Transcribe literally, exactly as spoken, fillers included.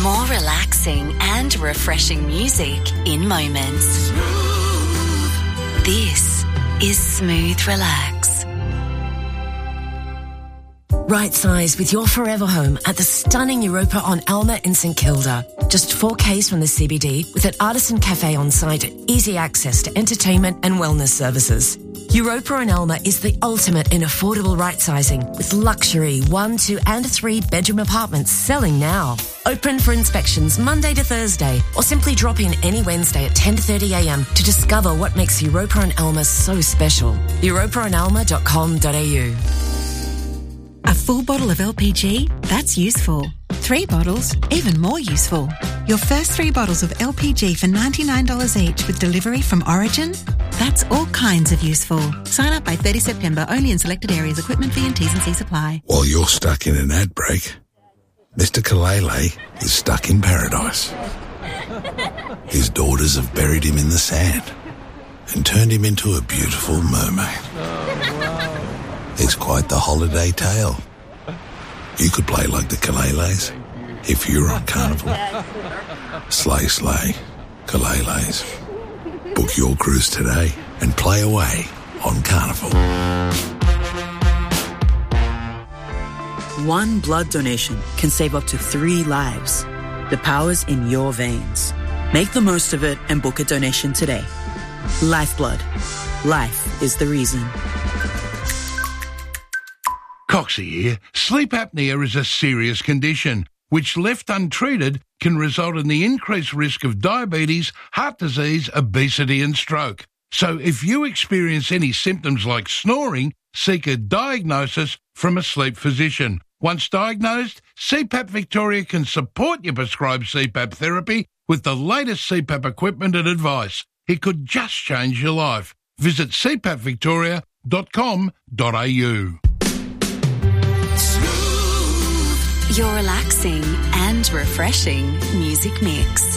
More relaxing and refreshing music in moments. This is Smooth Relax. Right size with your forever home at the stunning Europa on Alma in St Kilda. Just four Ks from the C B D with an artisan cafe on site and easy access to entertainment and wellness services. Europa on Alma is the ultimate in affordable right sizing with luxury one, two and three bedroom apartments selling now. Open for inspections Monday to Thursday or simply drop in any Wednesday at ten thirty a m to discover what makes Europa on Alma so special. europa on alma dot com dot a u. A full bottle of L P G? That's useful. Three bottles? Even more useful. Your first three bottles of L P G for ninety-nine dollars each with delivery from Origin? That's all kinds of useful. Sign up by thirtieth of September, only in selected areas. Equipment fee and T's and C's apply. While you're stuck in an ad break, Mister Kalele is stuck in paradise. His daughters have buried him in the sand and turned him into a beautiful mermaid. It's quite the holiday tale. You could play like the Kaleles if you were on Carnival. Slay, slay, Kaleles. Book your cruise today and play away on Carnival. One blood donation can save up to three lives. The power's in your veins. Make the most of it and book a donation today. Lifeblood. Life is the reason. Coxie here. Sleep apnea is a serious condition, which left untreated can result in the increased risk of diabetes, heart disease, obesity and stroke. So if you experience any symptoms like snoring, seek a diagnosis from a sleep physician. Once diagnosed, C PAP Victoria can support your prescribed C PAP therapy with the latest C PAP equipment and advice. It could just change your life. Visit c pap victoria dot com dot a u. Your relaxing and refreshing music mix.